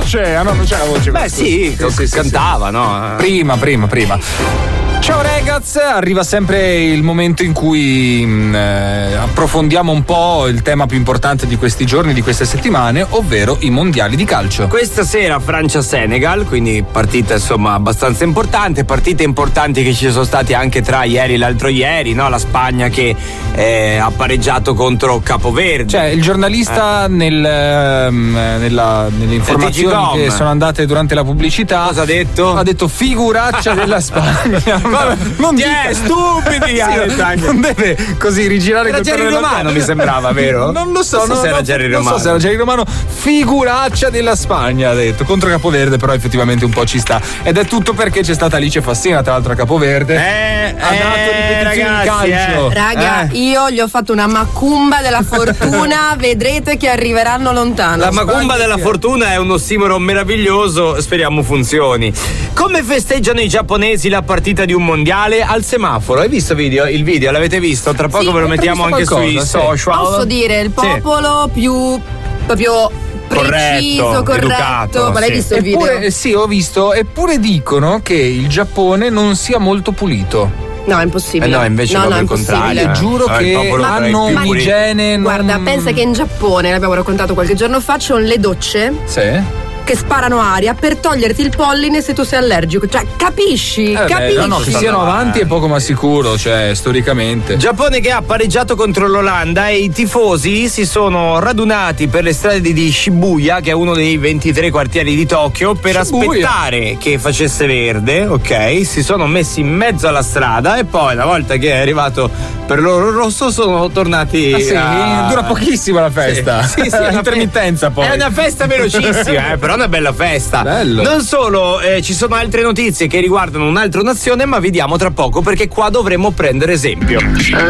voce. Ah no, non c'è la voce. Beh sì, cantava, no? Prima. Ciao ragazzi, arriva sempre il momento in cui approfondiamo un po' il tema più importante di questi giorni, di queste settimane, ovvero i mondiali di calcio. Questa sera Francia-Senegal, quindi partita insomma abbastanza importante, partite importanti che ci sono stati anche tra ieri e l'altro ieri, no? La Spagna che ha pareggiato contro Capoverde. Cioè il giornalista nelle informazioni che sono andate durante la pubblicità, cosa ha detto? Ha detto figuraccia della Spagna. Non stupidi, non deve così rigirare. Era Jerry Romano, mi sembrava, vero? Non lo so, non so se era Jerry Romano. Non so se era Jerry Romano. Figuraccia della Spagna, ha detto, contro Capoverde, però effettivamente un po' ci sta. Ed è tutto perché c'è stata Alice Fassina, tra l'altro a Capoverde. Ha dato ripetizioni di calcio. Raga, io gli ho fatto una macumba della fortuna, vedrete che arriveranno lontano. La macumba della fortuna è un ossimoro meraviglioso, speriamo funzioni. Come festeggiano i giapponesi la partita di un mondiale? Al semaforo. Hai visto il video? L'avete visto? Tra poco ve lo mettiamo anche sui social. Posso dire, il popolo più proprio preciso, corretto. Educato, ma l'hai visto il video? Sì, ho visto. Eppure dicono che il Giappone non sia molto pulito. No, è impossibile. No, invece no, proprio il contrario. Giuro che hanno un'igiene. Guarda, pensa che in Giappone, l'abbiamo raccontato qualche giorno fa, c'ho le docce. Sì. Che sparano aria per toglierti il polline se tu sei allergico. Cioè, capisci? Capisci? No, che siano avanti è poco ma sicuro, cioè, storicamente. Giappone che ha pareggiato contro l'Olanda e i tifosi si sono radunati per le strade di Shibuya, che è uno dei 23 quartieri di Tokyo, per aspettare che facesse verde, ok? Si sono messi in mezzo alla strada e poi, una volta che è arrivato per loro rosso, sono tornati. Dura pochissimo la festa. Sì, intermittenza poi. È una festa velocissima, però una bella festa. Bello. Non solo, ci sono altre notizie che riguardano un'altra nazione, ma vediamo tra poco perché qua dovremmo prendere esempio.